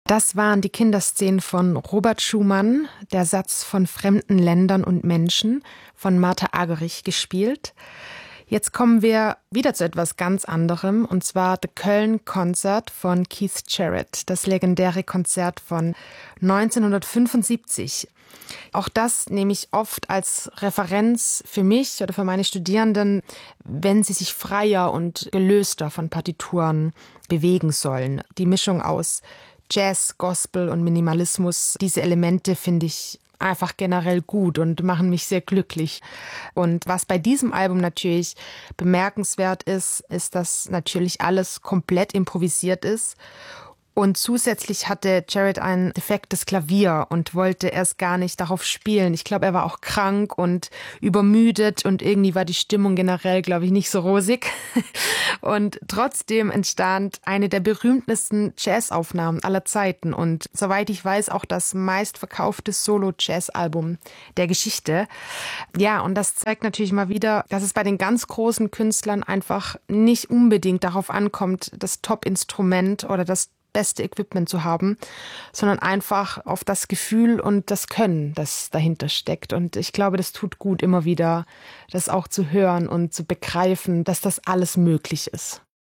Das waren die Kinderszenen von Robert Schumann, der Satz von fremden Ländern und Menschen, von Martha Argerich gespielt. Jetzt kommen wir wieder zu etwas ganz anderem, und zwar The Köln Concert von Keith Jarrett, das legendäre Konzert von 1975. Auch das nehme ich oft als Referenz für mich oder für meine Studierenden, wenn sie sich freier und gelöster von Partituren bewegen sollen. Die Mischung aus Jazz, Gospel und Minimalismus, diese Elemente finde ich einfach generell gut und machen mich sehr glücklich. Und was bei diesem Album natürlich bemerkenswert ist, ist, dass natürlich alles komplett improvisiert ist. Und zusätzlich hatte Jarrett ein defektes Klavier und wollte erst gar nicht darauf spielen. Ich glaube, er war auch krank und übermüdet und irgendwie war die Stimmung generell, glaube ich, nicht so rosig. Und trotzdem entstand eine der berühmtesten Jazzaufnahmen aller Zeiten und soweit ich weiß auch das meistverkaufte Solo-Jazz-Album der Geschichte. Ja, und das zeigt natürlich mal wieder, dass es bei den ganz großen Künstlern einfach nicht unbedingt darauf ankommt, das Top-Instrument oder das beste Equipment zu haben, sondern einfach auf das Gefühl und das Können, das dahinter steckt. Und ich glaube, das tut gut, immer wieder das auch zu hören und zu begreifen, dass das alles möglich ist.